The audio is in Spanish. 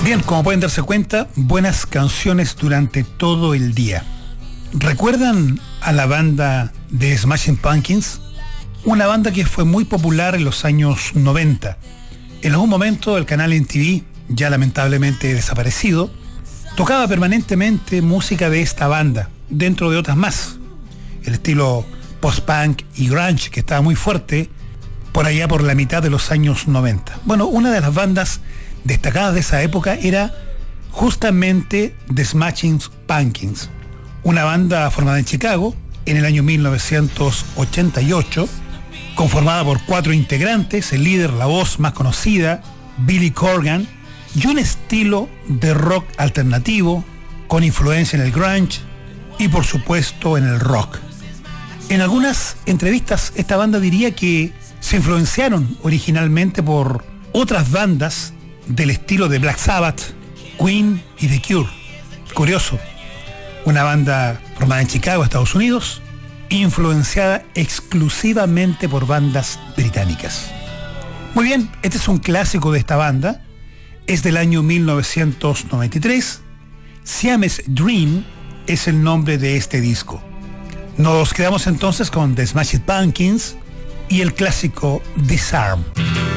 Bien, como pueden darse cuenta, buenas canciones durante todo el día. ¿Recuerdan a la banda de Smashing Pumpkins? Una banda que fue muy popular en los años 90. En algún momento el canal MTV, ya lamentablemente desaparecido, tocaba permanentemente música de esta banda, dentro de otras más. El estilo post-punk y grunge, que estaba muy fuerte por allá por la mitad de los años 90. Bueno, una de las bandas destacadas de esa época era justamente The Smashing Pumpkins, una banda formada en Chicago en el año 1988, conformada por 4 integrantes, el líder, la voz más conocida, Billy Corgan, y un estilo de rock alternativo con influencia en el grunge y por supuesto en el rock. En algunas entrevistas esta banda diría que se influenciaron originalmente por otras bandas del estilo de Black Sabbath, Queen y The Cure. Curioso, una banda formada en Chicago, Estados Unidos, influenciada exclusivamente por bandas británicas. Muy bien, este es un clásico de esta banda, es del año 1993, Siamese Dream es el nombre de este disco. Nos quedamos entonces con The Smashing Pumpkins y el clásico Disarm.